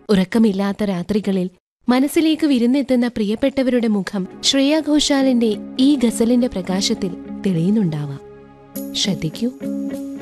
ഉറക്കമില്ലാത്ത രാത്രികളിൽ മനസ്സിലേക്ക് വിരുന്നെത്തുന്ന പ്രിയപ്പെട്ടവരുടെ മുഖം ശ്രേയ ഘോഷാലിന്റെ ഈ ഗസലിന്റെ പ്രകാശത്തിൽ തെളിയുന്നുണ്ടാവാം. ശ്രദ്ധിക്കൂ.